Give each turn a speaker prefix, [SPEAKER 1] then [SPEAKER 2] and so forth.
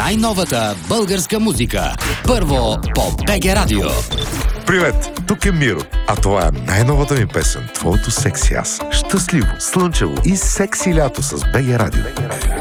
[SPEAKER 1] най-новата българска музика. Първо по БГ Радио.
[SPEAKER 2] Привет, тук е Миро, а това е най-новата ми песен, твоето секси аз. Щастливо, слънчево и секси лято с БГ Радио.